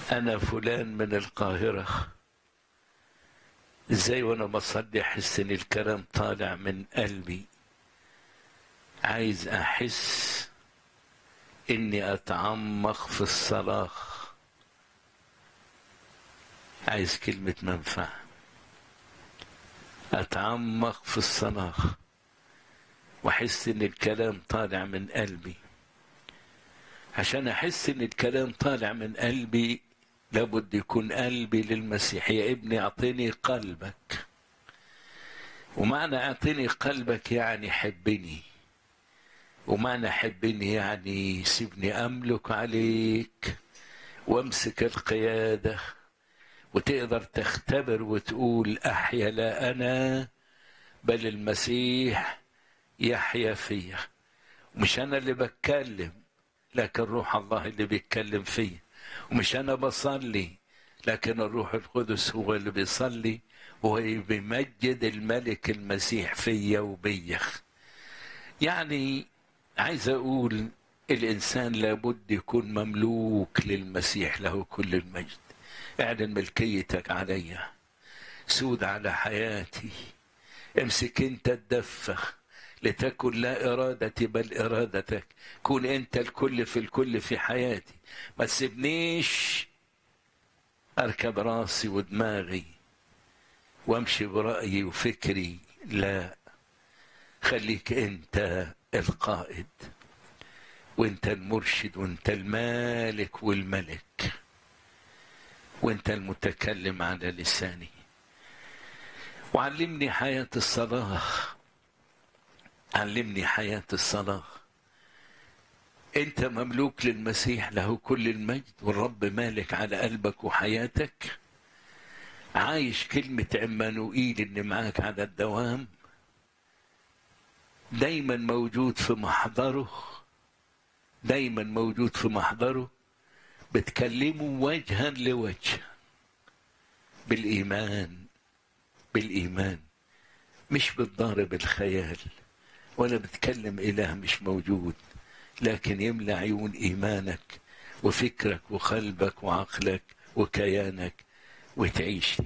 أنا فلان من القاهرة، إزاي وأنا بصلي أحس إن الكلام طالع من قلبي؟ عايز أحس إني أتعمق في الصلاة، عايز كلمة منفعة، أتعمق في الصلاة وأحس إن الكلام طالع من قلبي. عشان أحس إن الكلام طالع من قلبي لابد يكون قلبي للمسيح. يا ابني أعطيني قلبك، ومعنى أعطيني قلبك يعني حبني، ومعنى حبني يعني سيبني أملك عليك وامسك القيادة، وتقدر تختبر وتقول أحيا لا أنا بل المسيح يحيا فيا. مش أنا اللي بتكلم لكن روح الله اللي بيتكلم فيا، ومش أنا بصلي لكن الروح القدس هو اللي بيصلي وهو بيمجد الملك المسيح فيا وبيا. يعني عايز أقول الإنسان لابد يكون مملوك للمسيح له كل المجد. اعلن ملكيتك عليا، سود على حياتي، امسك انت الدفة، لتكن لا إرادتي بل إرادتك. كون انت الكل في الكل في حياتي، ما تسيبنيش أركب راسي ودماغي وامشي برأيي وفكري، لا، خليك انت القائد وانت المرشد وانت المالك والملك وانت المتكلم على لساني. وعلمني حياة الصلاة، علمني حياة الصلاة. انت مملوك للمسيح له كل المجد، والرب مالك على قلبك وحياتك، عايش كلمة عمانوئيل اللي معاك على الدوام، دايما موجود في محضره، دايما موجود في محضره، بتكلمه وجها لوجه بالإيمان، بالإيمان، مش بالضارب الخيال، ولا بتكلم إله مش موجود، لكن يملى عيون إيمانك وفكرك وقلبك وعقلك وكيانك وتعيش